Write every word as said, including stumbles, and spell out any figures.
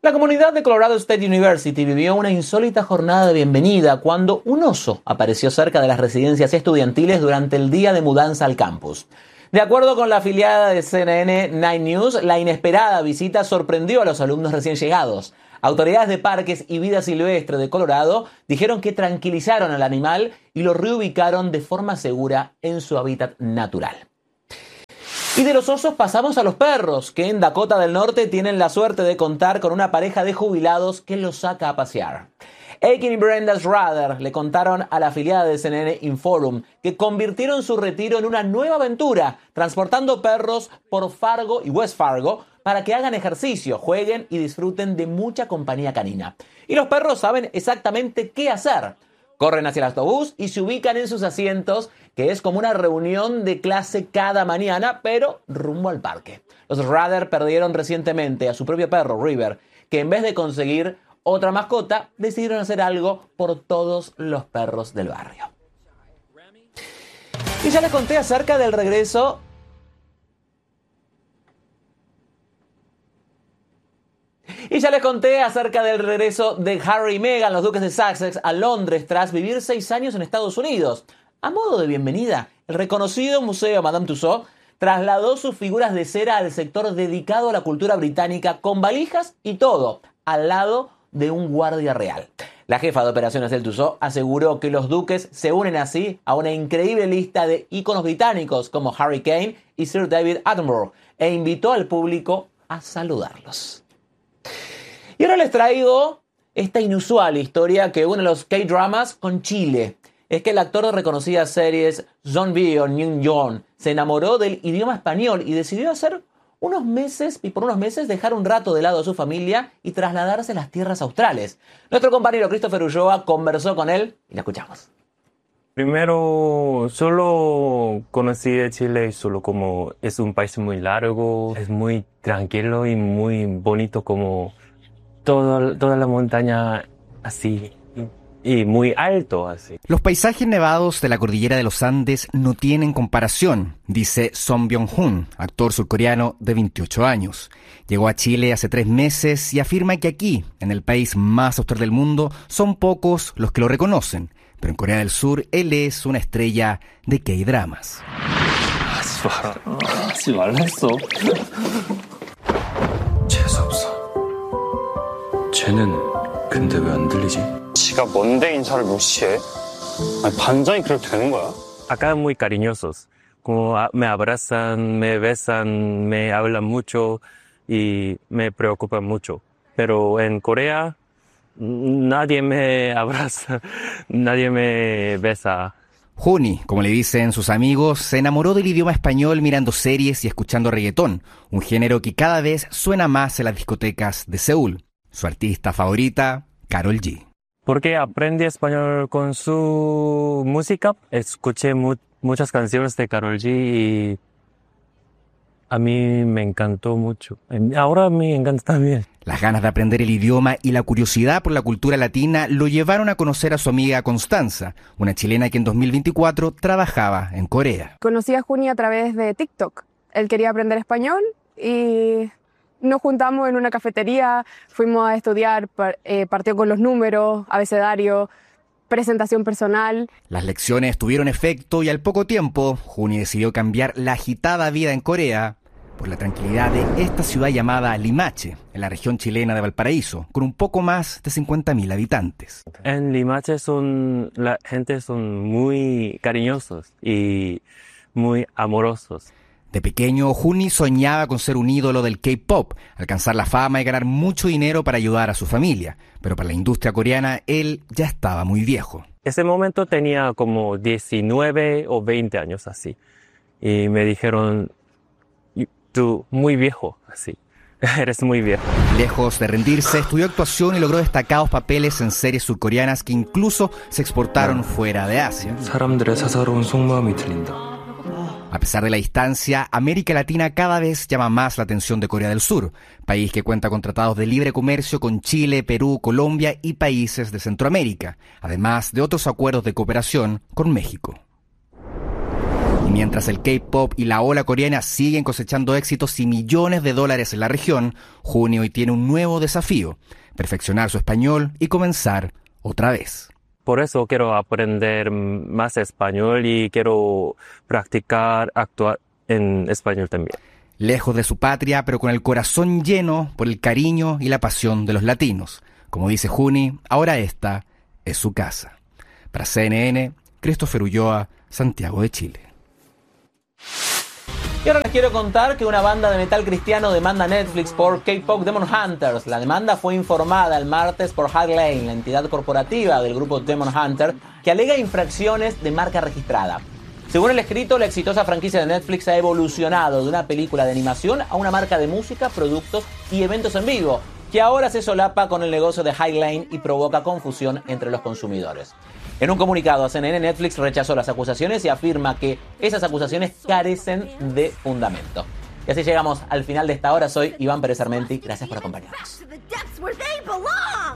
La comunidad de Colorado State University vivió una insólita jornada de bienvenida cuando un oso apareció cerca de las residencias estudiantiles durante el día de mudanza al campus. De acuerdo con la afiliada de C N N Nine News, la inesperada visita sorprendió a los alumnos recién llegados. Autoridades de Parques y Vida Silvestre de Colorado dijeron que tranquilizaron al animal y lo reubicaron de forma segura en su hábitat natural. Y de los osos pasamos a los perros, que en Dakota del Norte tienen la suerte de contar con una pareja de jubilados que los saca a pasear. Aiken y Brenda Schrader le contaron a la afiliada de C N N Inforum que convirtieron su retiro en una nueva aventura, transportando perros por Fargo y West Fargo para que hagan ejercicio, jueguen y disfruten de mucha compañía canina. Y los perros saben exactamente qué hacer. Corren hacia el autobús y se ubican en sus asientos, que es como una reunión de clase cada mañana, pero rumbo al parque. Los Schrader perdieron recientemente a su propio perro, River, que en vez de conseguir otra mascota, decidieron hacer algo por todos los perros del barrio. Y ya les conté acerca del regreso Y ya les conté acerca del regreso de Harry y Meghan, los duques de Sussex, a Londres tras vivir seis años en Estados Unidos. A modo de bienvenida, el reconocido Museo Madame Tussauds trasladó sus figuras de cera al sector dedicado a la cultura británica con valijas y todo, al lado de un guardia real. La jefa de operaciones del Tussauds aseguró que los duques se unen así a una increíble lista de íconos británicos como Harry Kane y Sir David Attenborough e invitó al público a saludarlos. Y ahora les traigo esta inusual historia que une los K-dramas con Chile. Es que el actor de reconocidas series John Bio Nyun-Yeon se enamoró del idioma español y decidió hacer unos meses y por unos meses dejar un rato de lado a su familia y trasladarse a las tierras australes. Nuestro compañero Christopher Ulloa conversó con él y la escuchamos. Primero, solo conocí de Chile solo como es un país muy largo, es muy tranquilo y muy bonito, como todo, toda la montaña así y muy alto así. Los paisajes nevados de la cordillera de los Andes no tienen comparación, dice Son Byung-hun, actor surcoreano de veintiocho años. Llegó a Chile hace tres meses y afirma que aquí, en el país más austral del mundo, son pocos los que lo reconocen. Pero en Corea del Sur, él es una estrella de K-dramas. 하지 말라 했어. 재수없어. 쟤는 근데 왜 안 들리지? 지가 뭔데 인사를 무시해? 아니, 반장이 그렇게 되는 거야? Acá muy cariñosos, como me abrazan, me besan, me hablan mucho y me preocupan mucho. Pero en Corea nadie me abraza, nadie me besa. Juni, como le dicen sus amigos, se enamoró del idioma español mirando series y escuchando reggaetón, un género que cada vez suena más en las discotecas de Seúl. Su artista favorita, Karol G. Porque aprendí español con su música, escuché mu- muchas canciones de Karol G y a mí me encantó mucho. Ahora me encanta también. Las ganas de aprender el idioma y la curiosidad por la cultura latina lo llevaron a conocer a su amiga Constanza, una chilena que en dos mil veinticuatro trabajaba en Corea. Conocí a Juni a través de TikTok. Él quería aprender español y nos juntamos en una cafetería, fuimos a estudiar, eh, partió con los números, abecedario, presentación personal. Las lecciones tuvieron efecto y al poco tiempo, Juni decidió cambiar la agitada vida en Corea por la tranquilidad de esta ciudad llamada Limache, en la región chilena de Valparaíso, con un poco más de cincuenta mil habitantes. En Limache son, la gente son muy cariñosos y muy amorosos. De pequeño, Juni soñaba con ser un ídolo del K-pop, alcanzar la fama y ganar mucho dinero para ayudar a su familia. Pero para la industria coreana, él ya estaba muy viejo. Ese momento tenía como diecinueve o veinte años así. Y me dijeron, tú muy viejo, así. Eres muy viejo. Lejos de rendirse, estudió actuación y logró destacados papeles en series surcoreanas que incluso se exportaron fuera de Asia. 사람들의 사사로운 속마음이 들린다. A pesar de la distancia, América Latina cada vez llama más la atención de Corea del Sur, país que cuenta con tratados de libre comercio con Chile, Perú, Colombia y países de Centroamérica, además de otros acuerdos de cooperación con México. Mientras el K-pop y la ola coreana siguen cosechando éxitos y millones de dólares en la región, Juni hoy tiene un nuevo desafío: perfeccionar su español y comenzar otra vez. Por eso quiero aprender más español y quiero practicar actuar en español también. Lejos de su patria, pero con el corazón lleno por el cariño y la pasión de los latinos. Como dice Juni, ahora esta es su casa. Para C N N, Christopher Ulloa, Santiago de Chile. Y ahora les quiero contar que una banda de metal cristiano demanda a Netflix por K-pop Demon Hunters. La demanda fue informada el martes por Highline, la entidad corporativa del grupo Demon Hunter, que alega infracciones de marca registrada. Según el escrito, la exitosa franquicia de Netflix ha evolucionado de una película de animación a una marca de música, productos y eventos en vivo, que ahora se solapa con el negocio de Highline y provoca confusión entre los consumidores. En un comunicado a C N N, Netflix rechazó las acusaciones y afirma que esas acusaciones carecen de fundamento. Y así llegamos al final de esta hora. Soy Iván Pérez Armenti. Gracias por acompañarnos.